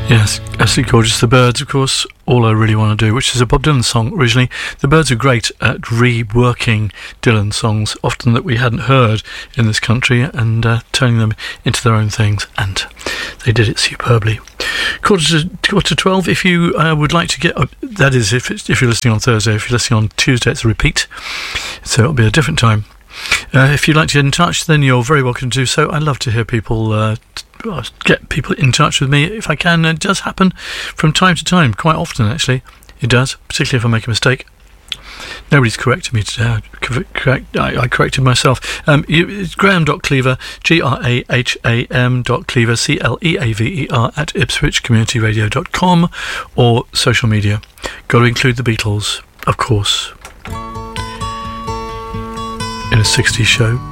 Yes, absolutely gorgeous. The Byrds, of course, All I Really Want to Do, which is a Bob Dylan song originally. The Byrds are great at reworking Dylan songs, often that we hadn't heard in this country, and turning them into their own things, and they did it superbly. Quarter to 12, if you would like to get... that is, if you're listening on Thursday. If you're listening on Tuesday, it's a repeat, so it'll be a different time. If you'd like to get in touch, then you're very welcome to do so. I love to hear people... get people in touch with me if I can. It does happen from time to time, quite often actually. It does, particularly if I make a mistake. Nobody's corrected me today. I corrected myself. It's Graham.Cleaver, GRAHAM.Cleaver, CLEAVER at IpswichCommunityRadio.com, or social media. Got to include the Beatles, of course, in a 60s show.